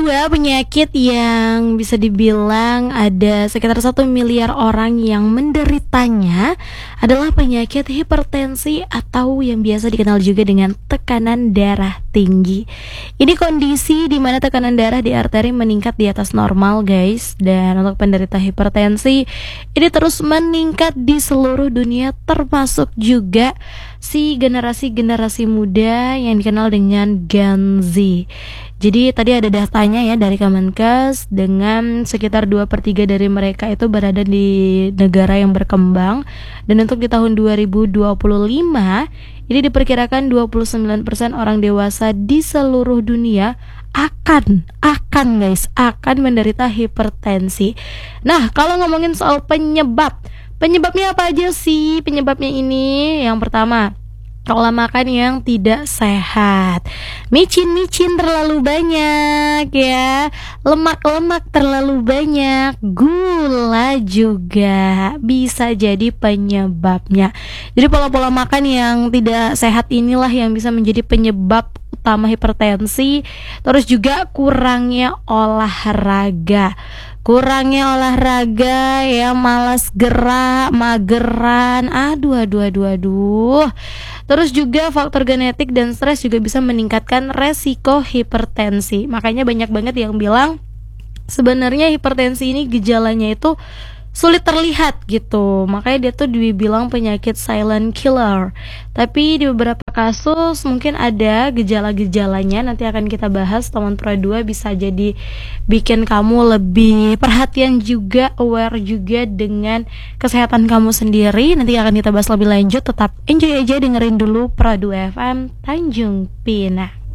kedua, penyakit yang bisa dibilang ada sekitar 1 miliar orang yang menderitanya adalah penyakit hipertensi atau yang biasa dikenal juga dengan tekanan darah tinggi. Ini kondisi di mana tekanan darah di arteri meningkat di atas normal, guys. Dan untuk penderita hipertensi ini terus meningkat di seluruh dunia, termasuk juga si generasi muda yang dikenal dengan Gen Z. Jadi tadi ada datanya ya dari Kemenkes, dengan sekitar 2/3 dari mereka itu berada di negara yang berkembang. Dan untuk di tahun 2025 ini diperkirakan 29% orang dewasa di seluruh dunia akan menderita hipertensi. Nah, kalau ngomongin soal penyebabnya apa aja sih penyebabnya ini? Yang pertama, pola makan yang tidak sehat, micin terlalu banyak ya, lemak terlalu banyak, gula juga bisa jadi penyebabnya. Jadi pola makan yang tidak sehat inilah yang bisa menjadi penyebab utama hipertensi. Terus juga kurangnya olahraga ya, malas gerak, mageran, aduh. Terus juga faktor genetik dan stres juga bisa meningkatkan resiko hipertensi. Makanya banyak banget yang bilang sebenarnya hipertensi ini gejalanya itu sulit terlihat gitu, makanya dia tuh dibilang penyakit silent killer. Tapi di beberapa kasus mungkin ada gejala-gejalanya, nanti akan kita bahas. Teman Pro 2 bisa jadi bikin kamu lebih perhatian juga, aware juga dengan kesehatan kamu sendiri. Nanti akan kita bahas lebih lanjut. Tetap enjoy aja, dengerin dulu Pro 2 FM Tanjung Pinang.